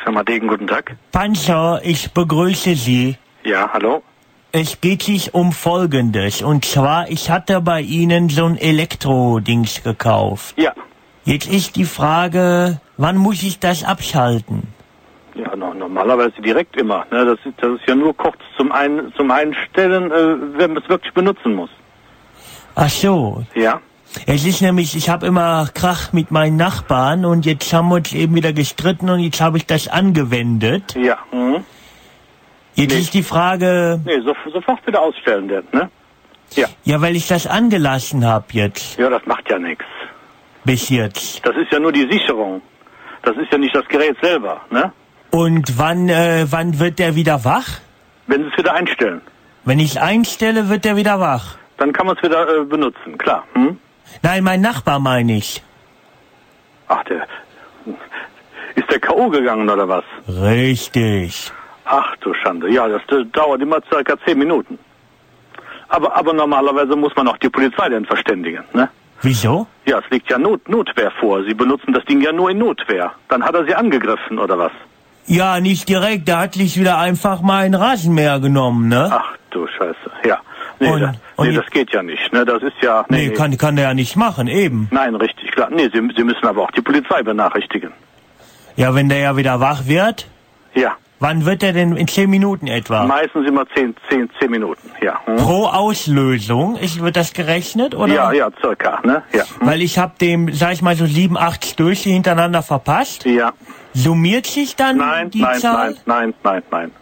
Firma Degen, guten Tag. Panzer, ich begrüße Sie. Ja, hallo? Es geht sich um Folgendes. Und zwar, ich hatte bei Ihnen so ein Elektro-Dings gekauft. Ja. Jetzt ist die Frage, wann muss ich das abschalten? Ja, normalerweise direkt immer. Ne? Das ist ja nur kurz zum Einstellen, wenn man es wirklich benutzen muss. Ach so. Ja. Es ist nämlich, ich habe immer Krach mit meinen Nachbarn und jetzt haben wir uns eben wieder gestritten und jetzt habe ich das angewendet. Ja. Mhm. Jetzt ist die Frage... Nee, sofort wieder ausstellen, ne? Ja. Ja, weil ich das angelassen habe jetzt. Ja, das macht ja nichts. Bis jetzt. Das ist ja nur die Sicherung. Das ist ja nicht das Gerät selber, ne? Und wann wird der wieder wach? Wenn Sie es wieder einstellen. Wenn ich es einstelle, wird der wieder wach. Dann kann man es wieder benutzen, klar. Hm? Nein, mein Nachbar meine ich. Ach, ist der K.O. gegangen oder was? Richtig. Ach du Schande. Ja, das dauert immer circa 10 Minuten. Aber normalerweise muss man auch die Polizei dann verständigen, ne? Wieso? Ja, es liegt ja Notwehr vor. Sie benutzen das Ding ja nur in Notwehr. Dann hat er Sie angegriffen, oder was? Ja, nicht direkt. Der hat sich wieder einfach mal einen Rasenmäher genommen, ne? Ach du Scheiße, ja. Nee, das geht ja nicht, ne? Das ist ja... Nee, kann der ja nicht machen, eben. Nein, richtig, klar. Nee, Sie müssen aber auch die Polizei benachrichtigen. Ja, wenn der ja wieder wach wird? Ja. Wann wird der denn? In 10 Minuten etwa? Meistens immer 10 Minuten, ja. Hm? Pro Auslösung wird das gerechnet, oder? Ja, circa, ne? Ja. Hm? Weil ich habe dem, sag ich mal, so 7, 8 Stöße hintereinander verpasst. Ja. Summiert sich dann die Zahl? Nein.